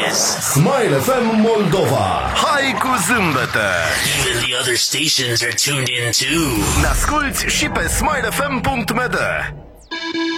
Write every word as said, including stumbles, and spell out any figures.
Yes. Smile F M Moldova. Hai cu zâmbete! Even the other stations are tuned in too. Ne asculti și pe smile f m punct m d.